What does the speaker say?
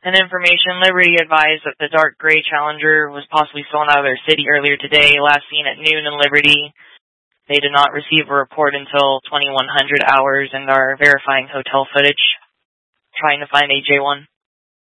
And information, Liberty advised that the dark gray Challenger was possibly stolen out of their city earlier today, last seen at noon in Liberty. They did not receive a report until 2100 hours and are verifying hotel footage, trying to find AJ1.